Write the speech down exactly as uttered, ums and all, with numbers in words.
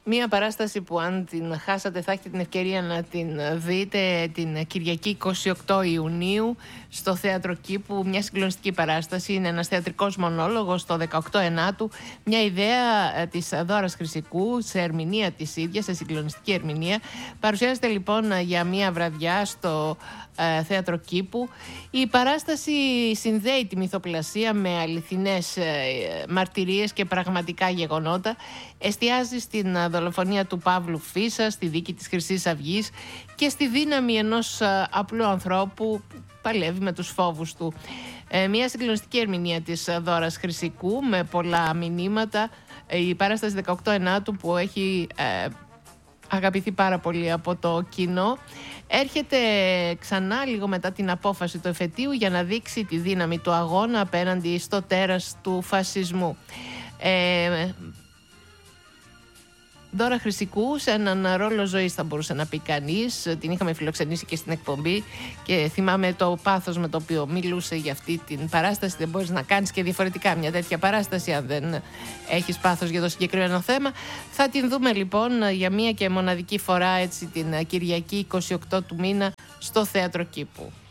Μία παράσταση που αν την χάσατε θα έχετε την ευκαιρία να την δείτε την Κυριακή είκοσι οκτώ Ιουνίου στο Θέατρο Κήπου. Μια συγκλονιστική παράσταση, είναι ένας θεατρικός μονόλογος το δεκαοκτώ ενάτου. Μια ιδέα της Δώρας Χρυσικού σε ερμηνεία της ίδιας, σε συγκλονιστική ερμηνεία. Παρουσιάζεται λοιπόν για μια βραδιά στο ε, Θέατρο Κήπου. Η παράσταση συνδέει τη μυθοπλασία με αληθινές ε, μαρτυρίες και πραγματικά γεγονότα. Εστιάζει στην δολοφονία του Παύλου Φίσα, στη δίκη της Χρυσής Αυγής και στη δύναμη ενός απλού ανθρώπου που παλεύει με τους φόβους του. Ε, μια συγκλονιστική ερμηνεία της Δώρας Χρυσικού με πολλά μηνύματα. Ε, η παράσταση δεκαοκτώ ενάτου που έχει ε, αγαπηθεί πάρα πολύ από το κοινό έρχεται ξανά λίγο μετά την απόφαση του εφετείου για να δείξει τη δύναμη του αγώνα απέναντι στο τέρας του φασισμού. Ε, Δώρα Χρυσικού σε έναν ρόλο ζωής θα μπορούσε να πει κανείς. Την είχαμε φιλοξενήσει και στην εκπομπή και θυμάμαι το πάθος με το οποίο μιλούσε για αυτή την παράσταση. Δεν μπορείς να κάνεις και διαφορετικά μια τέτοια παράσταση αν δεν έχεις πάθος για το συγκεκριμένο θέμα. Θα την δούμε λοιπόν για μία και μοναδική φορά έτσι την Κυριακή είκοσι οκτώ του μήνα στο Θέατρο Κήπου.